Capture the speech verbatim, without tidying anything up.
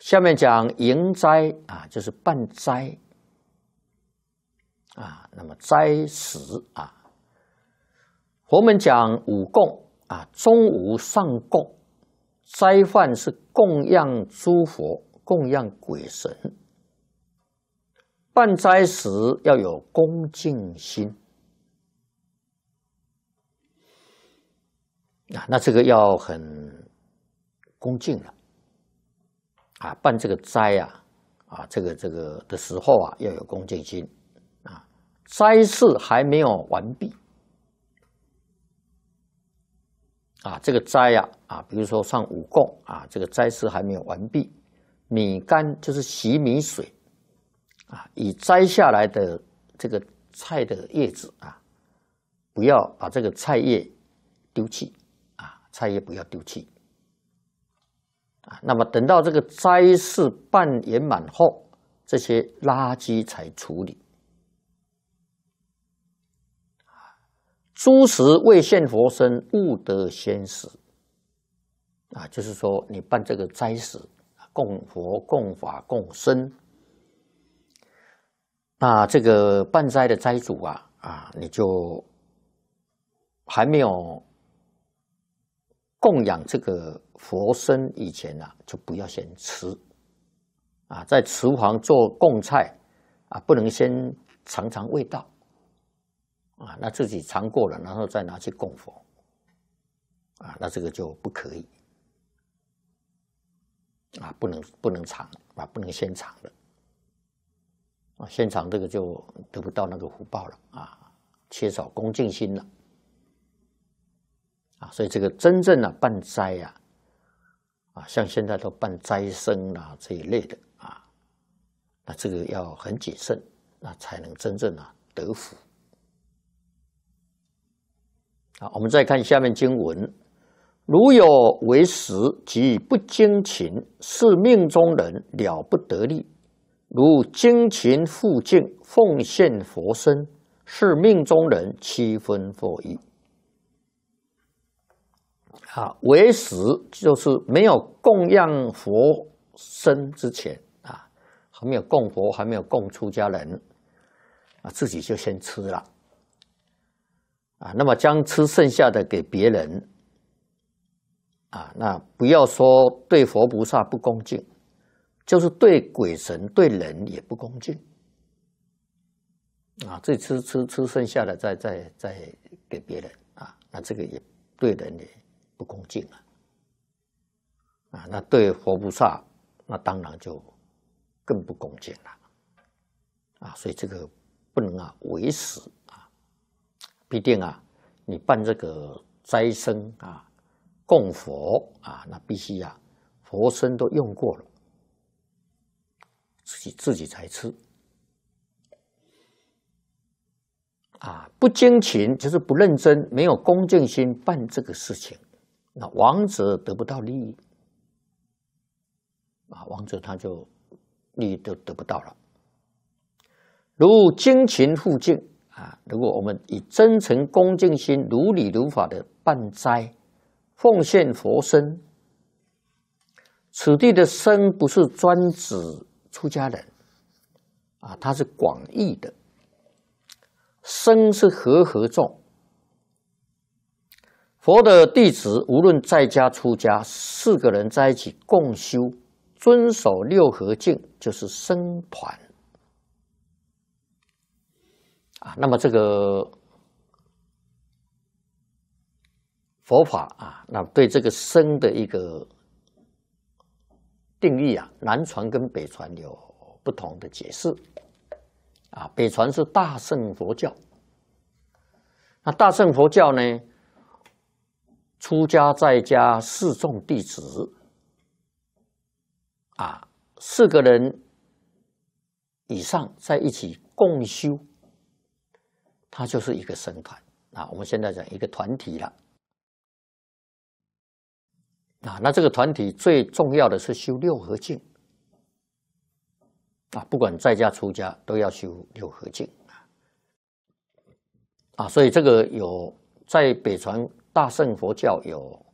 下面讲迎斋啊，就是办斋啊。那么斋食啊，佛门讲五供啊，中午上供，斋饭是供养诸佛、供养鬼神。办斋时要有恭敬心啊，那这个要很恭敬了啊。办这个斋啊，啊，这个这个的时候啊，要有恭敬心啊。斋事还没有完毕啊，这个斋啊啊，比如说上五供啊，这个斋事还没有完毕，米干就是洗米水。啊，已摘下来的这个菜的叶子啊，不要把这个菜叶丢弃啊，菜叶不要丢弃啊。那么等到这个斋事办圆满后，这些垃圾才处理。诸食未现佛身，勿得先食啊，就是说你办这个斋食，供佛、供法、供僧。那这个办斋的斋主啊，啊，你就还没有供养这个佛身以前啊，就不要先吃啊，在厨房做供菜啊，不能先尝尝味道啊，那自己尝过了，然后再拿去供佛啊，那这个就不可以啊，不能不能尝啊，不能先尝的。啊，现场这个就得不到那个福报了啊，缺少恭敬心了啊，所以这个真正的办斋呀，啊，像现在都办斋僧啊这一类的啊，那这个要很谨慎，那才能真正啊得福。啊，我们再看下面经文：如有为食，即不精勤，是命中人，了不得力。如精勤复敬，奉献佛身，是命中人，七分佛意。啊，为食就是没有供养佛身之前啊，还没有供佛，还没有供出家人啊，自己就先吃了啊。那么将吃剩下的给别人啊，那不要说对佛菩萨不恭敬。就是对鬼神、对人也不恭敬啊！这吃吃吃剩下的再再再给别人啊，那这个也对人也不恭敬啊！啊，那对佛菩萨那当然就更不恭敬了啊！所以这个不能啊为食啊，必定啊你办这个斋僧啊、供佛啊，那必须啊佛身都用过了。自己自己才吃啊！不精勤就是不认真，没有恭敬心办这个事情，那亡者得不到利益啊，亡者他就利益都得不到了。如精勤复敬啊，如果我们以真诚恭敬心、如理如法的办斋、奉献佛身，此地的身不是专指出家人啊，它是广义的。僧是和合众，佛的弟子无论在家出家，四个人在一起共修，遵守六合敬，就是僧团啊。那么这个佛法啊，那对这个僧的一个定义啊，南传跟北传有不同的解释啊。北传是大乘佛教，那大乘佛教呢，出家在家四众弟子啊，四个人以上在一起共修，它就是一个僧团啊。我们现在讲一个团体了啊，那这个团体最重要的是修六合敬啊，不管在家出家都要修六合敬啊。所以这个有在北传大乘佛教有